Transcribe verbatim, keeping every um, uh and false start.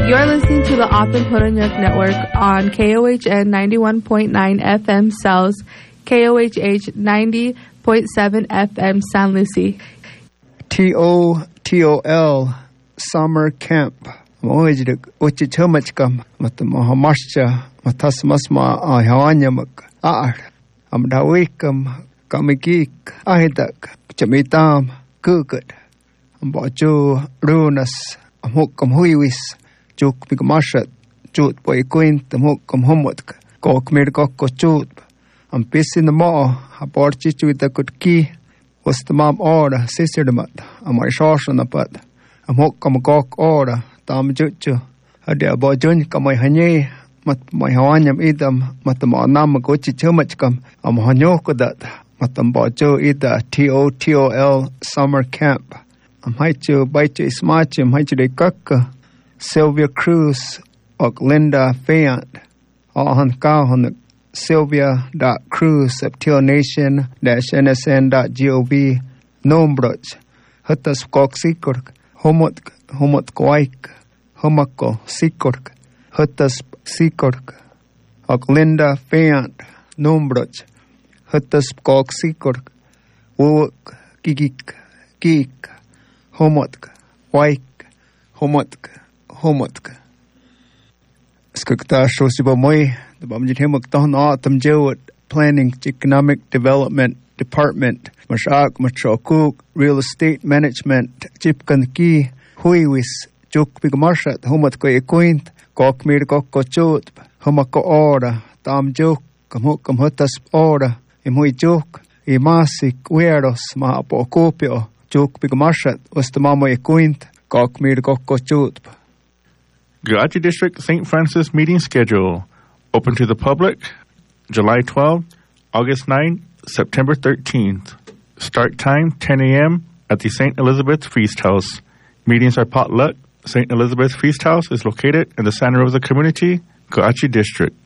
You're listening to the Open Poronyuk Network on K O H N ninety-one point nine F M Cells, K O H H ninety point seven F M San Lucie. T O T O L Summer Camp. Mojidik uchichumachkam matamohamascha matasmasma ahawanyamuk ar. Amdawikam kamikik ahidak chamitam kukut. Ambachu runas amhukam huiwis juk bigmashat jut boy quint amhukam homotk. Kok mirkok chut. Am pisin the mo aborchichu with the good key was the mom order sister the mat. Am I shoshan apat. Amhukam gok order. Tam juchu adia bojun kamay hanye mat may hawanyam idam matama nam gochi chumachkam am hanyoko that matam bojo ida T O T O L Summer Camp am haichu baichu ismachim haichu de kakka Sylvia Cruz og Linda Fayant ahan kahon Sylvia dot Cruz septilnation dash N S N dot gov nombroch hatas koksikurk homot homot koik homako sikork hatas sikork og Linda Fayant nombroch hatas kok sikork wuk gigik gik homotk waik homotk homotk skakta shosiba moi the bamjit hemok ton autumn jewet planning economic development department mashak machokuk real estate management chipkan ki huiwis juk bigmarshat homat ko equint kok mir kok kochut homako ora tam juk kamuk kamhatas ora imui juk imasik weros ma apokopio juk bigmarshat was the mamo equint kok mir kok kochut. Garachi District Saint Francis meeting schedule. Open to the public July twelfth, August ninth, September thirteenth. Start time ten a.m. at the Saint Elizabeth Feast House. Meetings are potluck. Saint Elizabeth Feast House is located in the Santa Rosa community, Garachi District.